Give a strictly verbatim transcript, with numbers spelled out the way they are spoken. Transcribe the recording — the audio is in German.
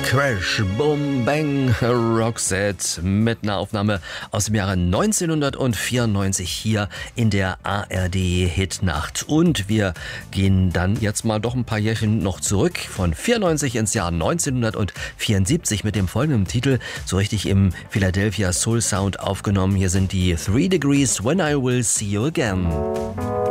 Crash, Boom, Bang, Roxette mit einer Aufnahme aus dem Jahre neunzehnhundertvierundneunzig hier in der A R D-Hitnacht. Und wir gehen dann jetzt mal doch ein paar Jährchen noch zurück, von vierundneunzig ins Jahr neunzehnhundertvierundsiebzig mit dem folgenden Titel, so richtig im Philadelphia Soul Sound aufgenommen. Hier sind die Three Degrees When I Will See You Again.